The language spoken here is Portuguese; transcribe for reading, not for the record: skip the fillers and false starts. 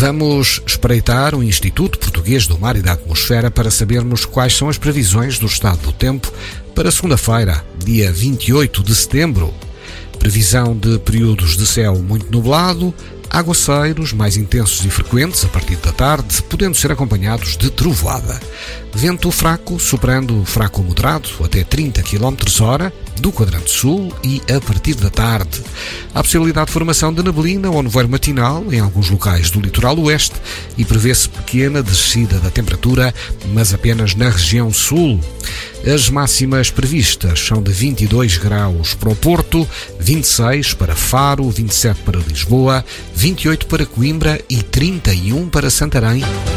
Vamos espreitar o Instituto Português do Mar e da Atmosfera para sabermos quais são as previsões do estado do tempo para segunda-feira, dia 28 de setembro. Previsão de períodos de céu muito nublado, aguaceiros mais intensos e frequentes a partir da tarde, podendo ser acompanhados de trovoada. Vento fraco, superando fraco moderado, até 30 km/h, do quadrante sul e a partir da tarde. Há possibilidade de formação de neblina ou nevoeiro matinal em alguns locais do litoral oeste e prevê-se pequena descida da temperatura, mas apenas na região sul. As máximas previstas são de 22 graus para o Porto, 26 para Faro, 27 para Lisboa, 28 para Coimbra e 31 para Santarém.